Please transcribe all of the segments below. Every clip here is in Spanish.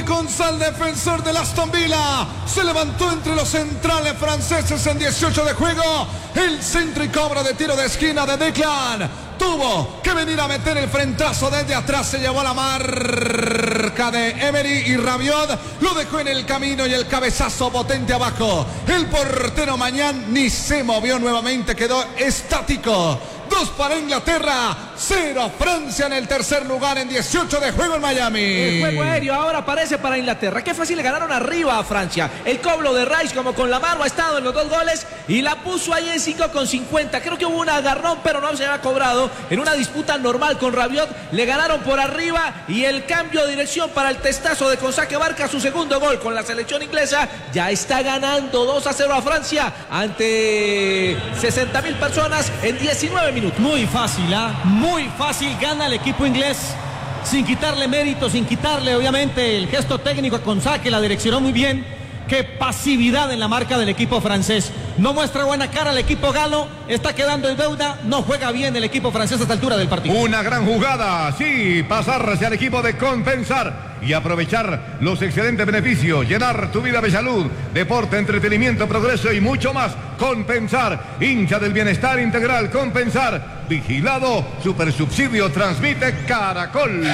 Conza, el defensor del Aston Villa, se levantó entre los centrales franceses en 18 de juego. El centro y cobro de tiro de esquina de Declan. Tuvo que venir a meter el frentazo desde atrás. Se llevó la marca de Emery y Rabiot lo dejó en el camino y el cabezazo potente abajo. El portero Mañán ni se movió nuevamente, quedó estático. 2 para Inglaterra, 0 Francia en el tercer lugar en 18 de juego en Miami. El juego aéreo ahora aparece para Inglaterra. Qué fácil le ganaron arriba a Francia. El cobro de Rice como con la mano ha estado en los 2 goles y la puso ahí en 5,50. Creo que hubo un agarrón, pero no se había cobrado. En una disputa normal con Rabiot, le ganaron por arriba y el cambio de dirección para el testazo de Conza, que marca su segundo gol con la selección inglesa. Ya está ganando 2-0 a Francia ante 60.000 personas en 19 minutos. Muy fácil, muy fácil. Gana el equipo inglés sin quitarle mérito, sin quitarle obviamente el gesto técnico a Conza, que la direccionó muy bien. Qué pasividad en la marca del equipo francés. No muestra buena cara el equipo galo. Está quedando en deuda. No juega bien el equipo francés a esta altura del partido. Una gran jugada. Sí, pasarse al equipo de compensar y aprovechar los excelentes beneficios. Llenar tu vida de salud, deporte, entretenimiento, progreso y mucho más. Compensar. Hincha del bienestar integral. Compensar. Vigilado. Supersubsidio. Transmite Caracol.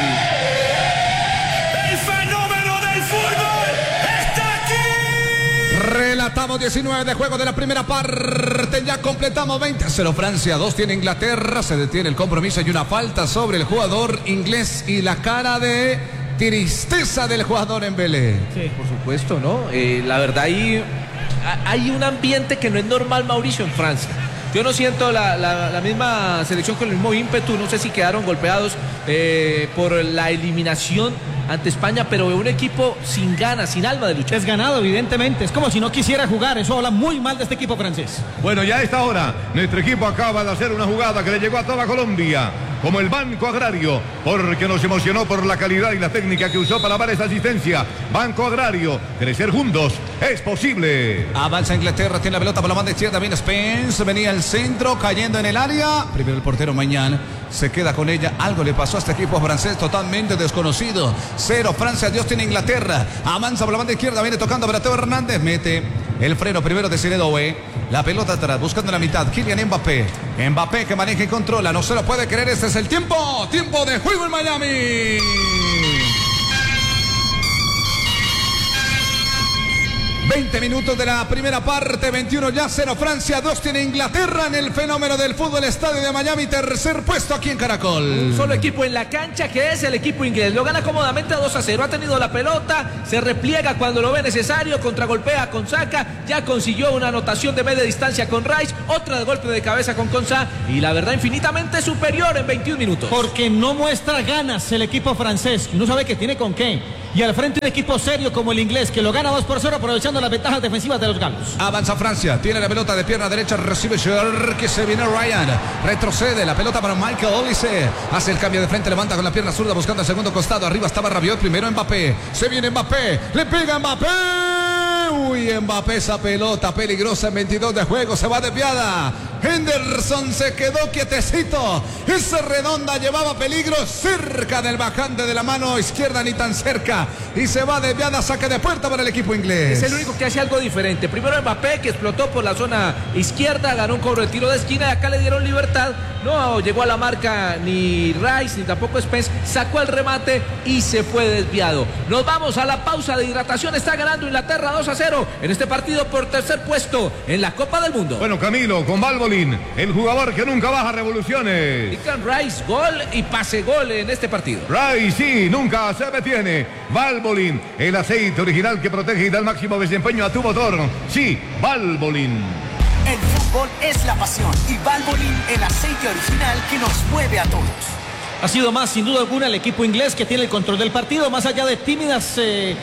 El fenómeno del fútbol. Relatamos 19 de juego de la primera parte. Ya completamos 20-0 Francia, 2 tiene Inglaterra. Se detiene el compromiso y una falta sobre el jugador inglés y la cara de tristeza del jugador en Belé. Sí, por supuesto, ¿no? La verdad hay un ambiente que no es normal, Mauricio, en Francia. Yo no siento la misma selección con el mismo ímpetu. No sé si quedaron golpeados por la eliminación ante España, pero un equipo sin ganas, sin alma de lucha. Desganado, evidentemente. Es como si no quisiera jugar. Eso habla muy mal de este equipo francés. Bueno, ya a esta hora, nuestro equipo acaba de hacer una jugada que le llegó a toda Colombia, como el Banco Agrario, porque nos emocionó por la calidad y la técnica que usó para dar esa asistencia. Banco Agrario, crecer juntos es posible. Avanza Inglaterra, tiene la pelota por la banda izquierda, viene Spence, venía al centro, cayendo en el área. Primero el portero Mañán se queda con ella. Algo le pasó a este equipo francés totalmente desconocido. 0 Francia, Dios tiene Inglaterra. Avanza por la banda izquierda, viene tocando para Teo Hernández, mete el freno primero de Cinedoe. La pelota atrás, buscando la mitad. Kylian Mbappé. Mbappé que maneja y controla. No se lo puede creer. Este es el tiempo. Tiempo de juego en Miami. 20 minutos de la primera parte, 21 ya, 0 Francia, 2 tiene Inglaterra en el fenómeno del fútbol estadio de Miami, tercer puesto aquí en Caracol. Un solo equipo en la cancha, que es el equipo inglés. Lo gana cómodamente 2-0. Ha tenido la pelota, se repliega cuando lo ve necesario, contragolpea con Saka, ya consiguió una anotación de media distancia con Rice, otra de golpe de cabeza con Conza, y la verdad infinitamente superior en 21 minutos. Porque no muestra ganas el equipo francés, no sabe que tiene con qué. Y al frente un equipo serio como el inglés, que lo gana 2-0 aprovechando las ventajas defensivas de los galos. Avanza Francia, tiene la pelota de pierna derecha, recibe que se viene Ryan, retrocede la pelota para Michael Olise, hace el cambio de frente, levanta con la pierna zurda buscando el segundo costado, arriba estaba Rabiot, primero Mbappé, se viene Mbappé, le pega Mbappé. Uy, Mbappé, esa pelota peligrosa en 22 de juego, se va desviada. Henderson se quedó quietecito. Esa redonda llevaba peligro cerca del bajante de la mano izquierda, ni tan cerca. Y se va desviada, saque de puerta para el equipo inglés. Es el único que hace algo diferente. Primero Mbappé, que explotó por la zona izquierda, ganó un cobro de tiro de esquina y acá le dieron libertad. No llegó a la marca ni Rice ni tampoco Spence. Sacó el remate y se fue desviado. Nos vamos a la pausa de hidratación. Está ganando Inglaterra 2-0 en este partido por tercer puesto en la Copa del Mundo. Bueno, Camilo, con Valbolín, el jugador que nunca baja revoluciones. Declan Rice, gol y pase gol en este partido. Rice, sí, nunca se detiene. Valbolín, el aceite original que protege y da el máximo desempeño a tu motor. Sí, Valbolín. El fútbol es la pasión y Valvoline, el aceite original que nos mueve a todos. Ha sido más, sin duda alguna, el equipo inglés que tiene el control del partido, más allá de tímidas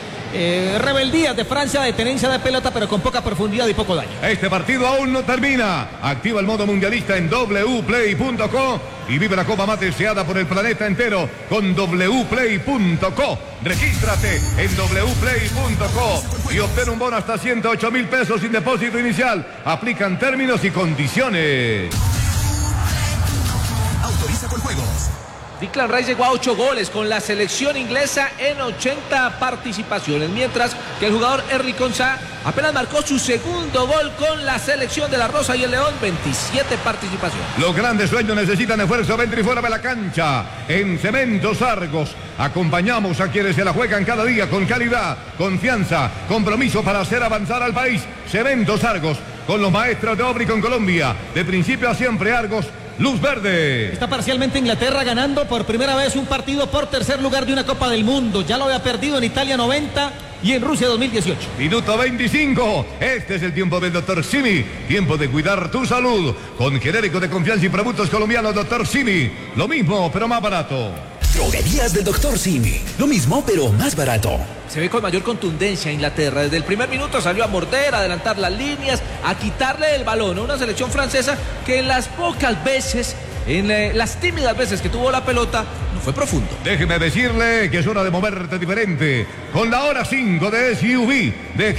rebeldías de Francia, de tenencia de pelota, pero con poca profundidad y poco daño. Este partido aún no termina. Activa el modo mundialista en wplay.co y vive la Copa más deseada por el planeta entero con wplay.co. Regístrate en wplay.co y obtén un bono hasta 108,000 pesos sin depósito inicial. Aplican términos y condiciones. Autoriza con juegos. Declan Rice llegó a 8 goles con la selección inglesa en 80 participaciones, mientras que el jugador Henry Konsa apenas marcó su segundo gol con la selección de la Rosa y el León, 27 participaciones. Los grandes sueños necesitan esfuerzo dentro y fuera de la cancha. En Cementos Argos acompañamos a quienes se la juegan cada día con calidad, confianza, compromiso para hacer avanzar al país. Cementos Argos, con los maestros de obra y con Colombia, de principio a siempre. Argos, luz verde. Está parcialmente Inglaterra ganando por primera vez un partido por tercer lugar de una Copa del Mundo. Ya lo había perdido en Italia 90 y en Rusia 2018. Minuto 25. Este es el tiempo del Dr. Simi. Tiempo de cuidar tu salud. Con genérico de confianza y productos colombianos Dr. Simi. Lo mismo, pero más barato. Droguerías del Dr. Simi. Lo mismo, pero más barato. Se ve con mayor contundencia Inglaterra. Desde el primer minuto salió a morder, a adelantar las líneas, a quitarle el balón a una selección francesa que en las pocas veces, las tímidas veces que tuvo la pelota, no fue profundo. Déjeme decirle que es hora de moverte diferente. Con la hora 5 de SUV, de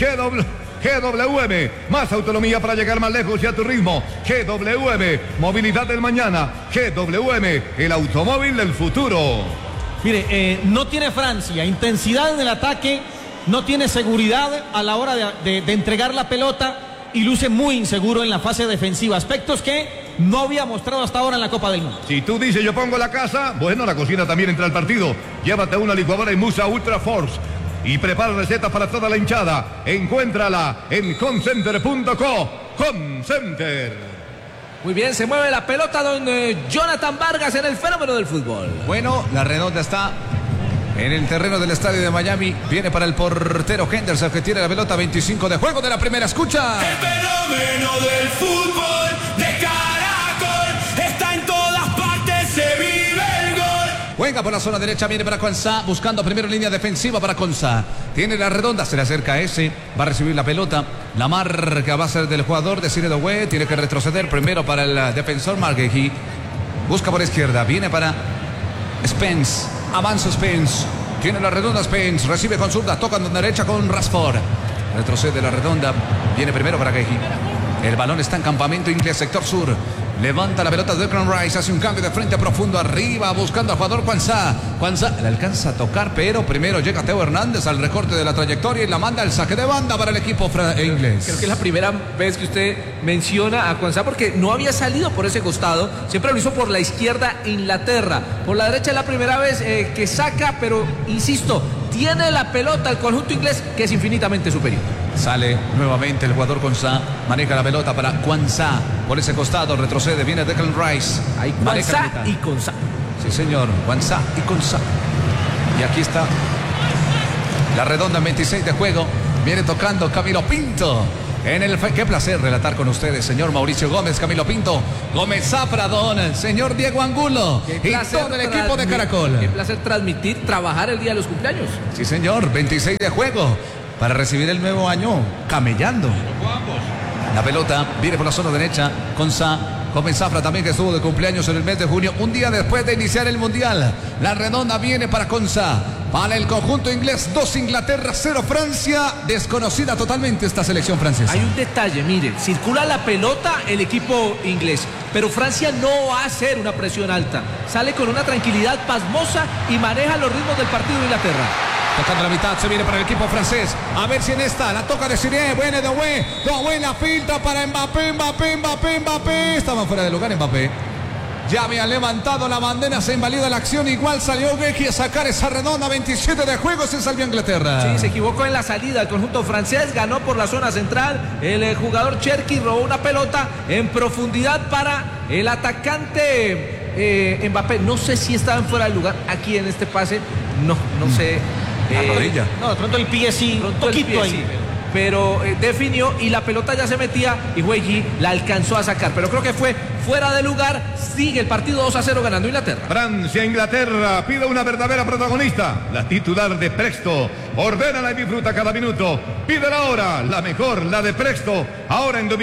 GWM, más autonomía para llegar más lejos y a tu ritmo. GWM, movilidad del mañana. GWM, el automóvil del futuro. Mire, no tiene Francia intensidad en el ataque, no tiene seguridad a la hora de entregar la pelota y luce muy inseguro en la fase defensiva, aspectos que no había mostrado hasta ahora en la Copa del Mundo. Si tú dices yo pongo la casa, bueno, la cocina también entra al partido. Llévate una licuadora Musa Ultra Force y prepara recetas para toda la hinchada. Encuéntrala en consenter.co. Consenter. Muy bien, se mueve la pelota don Jonathan Vargas en el fenómeno del fútbol. Bueno, la redonda está en el terreno del estadio de Miami. Viene para el portero Henderson, que tiene la pelota. 25 de juego de la primera. Escucha. El fenómeno del fútbol de Caracol está en todas partes, se vive el gol. Juega por la zona derecha, viene para Konsa, buscando primero línea defensiva para Konsa. Tiene la redonda, se le acerca a ese, va a recibir la pelota. La marca va a ser del jugador de Cine Doué, tiene que retroceder primero para el defensor Marguerite. Busca por izquierda, viene para Spence, avanza Spence. Tiene la redonda Spence, recibe con zurda, toca en derecha con Rashford. Retrocede la redonda, viene primero para Geji. El balón está en campamento inglés, sector sur. Levanta la pelota de Declan Rice, hace un cambio de frente profundo arriba, buscando al jugador Konsa. Konsa le alcanza a tocar, pero primero llega Teo Hernández al recorte de la trayectoria y la manda al saque de banda para el equipo inglés. Creo que es la primera vez que usted menciona a Konsa porque no había salido por ese costado, siempre lo hizo por la izquierda Inglaterra. Por la derecha es la primera vez que saca, pero insisto, tiene la pelota el conjunto inglés que es infinitamente superior. Sale nuevamente el jugador Konsa, maneja la pelota para Konsa. Por ese costado retrocede, viene Declan Rice. Hay Konsa y Konsa. Sí, señor, Konsa y Konsa. Y aquí está la redonda en 26 de juego. Viene tocando Camilo Pinto. Qué placer relatar con ustedes, señor Mauricio Gómez, Camilo Pinto, Gómez Zafradón, señor Diego Angulo y todo el equipo de Caracol. Qué placer transmitir, trabajar el día de los cumpleaños. Sí, señor, 26 de juego para recibir el nuevo año camellando. La pelota viene por la zona derecha, Konsa. Gómez Zafra también, que estuvo de cumpleaños en el mes de junio, un día después de iniciar el Mundial. La redonda viene para Konsa. Para el conjunto inglés, 2 Inglaterra, 0 Francia. Desconocida totalmente esta selección francesa. Hay un detalle, miren, circula la pelota el equipo inglés, pero Francia no va a hacer una presión alta. Sale con una tranquilidad pasmosa y maneja los ritmos del partido de Inglaterra. Tocando la mitad, se viene para el equipo francés. A ver si en esta la toca de Siré. Buena de Doué. Doué la filtra para Mbappé. Estaba fuera de lugar Mbappé. Ya había levantado la bandera, se invalida la acción. Igual salió Geji a sacar esa redonda. 27 de juego, se salió Inglaterra. Sí, se equivocó en la salida. El conjunto francés ganó por la zona central. El jugador Cherki robó una pelota en profundidad para el atacante Mbappé. No sé si estaban fuera de lugar aquí en este pase. No sé. La rodilla. No, de pronto el pie sí, un poquito ahí. Sí, pero definió y la pelota ya se metía y Weji la alcanzó a sacar. Pero creo que fue fuera de lugar. Sigue el partido 2-0 ganando Inglaterra. Francia, Inglaterra, pide una verdadera protagonista. La titular de Presto. Ordénala y disfruta cada minuto. Pide la hora, la mejor, la de Presto. Ahora en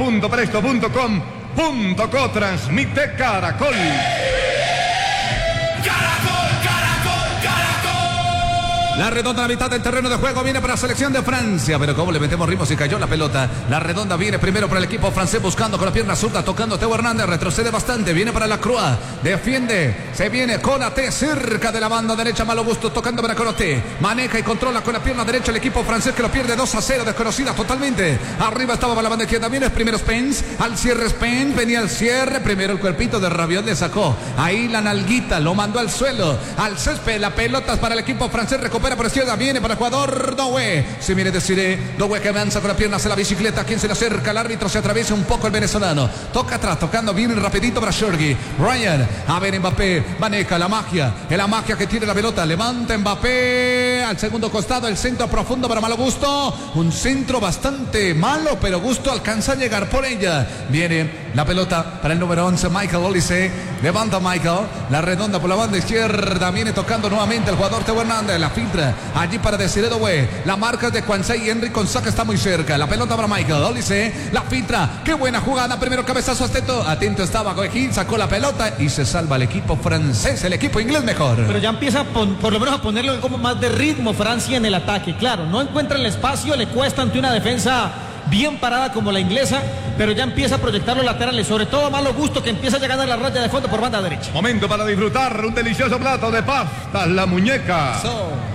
domicilio.presto.com.co. Transmite Caracol. Caracol, Caracol, Caracol. La redonda a la mitad del terreno de juego viene para la selección de Francia. Pero cómo le metemos ritmo si cayó la pelota. La redonda viene primero para el equipo francés buscando con la pierna zurda, tocando Teo Hernández. Retrocede bastante. Viene para la Croix. Defiende. Se viene Konaté cerca de la banda derecha. Malo Gusto tocando para Konaté. Maneja y controla con la pierna derecha el equipo francés que lo pierde 2-0. Desconocida totalmente. Arriba estaba para la banda izquierda. Viene primero Spence. Al cierre Spence. Venía al cierre. Primero el cuerpito de Rabiot le sacó. Ahí la nalguita. Lo mandó al suelo. Al césped. La pelota es para el equipo francés. Recupera por izquierda. Viene para el jugador Doué. Se viene Desiré. Doué que avanza con la pierna hacia la bicicleta. ¿Quién se le acerca? El árbitro se atraviesa un poco el venezolano. Toca atrás. Tocando bien rapidito para Sergi. Ryan. A ver Mbappé. Maneja la magia. Es la magia que tiene la pelota. Levanta Mbappé. Al segundo costado. El centro profundo para Malo Gusto. Un centro bastante malo. Pero Gusto alcanza a llegar por ella. Viene la pelota para el número 11. Michael Olise. Levanta Michael. La redonda por la banda izquierda. Viene tocando nuevamente el jugador Teo Hernández. La filtra allí para Desiré Doué. La marca es de Quansey y Henry Gonzaga está muy cerca. La pelota para Michael Olise. La filtra. Qué buena jugada. Primero cabezazo atento. Atento estaba Goejín. Sacó la pelota y se salva el equipo francés. El equipo inglés mejor. Pero ya empieza por lo menos a ponerle como más de ritmo Francia en el ataque. Claro, no encuentra el espacio. Le cuesta ante una defensa bien parada como la inglesa, pero ya empieza a proyectar los laterales, sobre todo a Malo Gusto, que empieza a llegar a la raya de fondo por banda derecha. Momento para disfrutar un delicioso plato de pastas, la muñeca.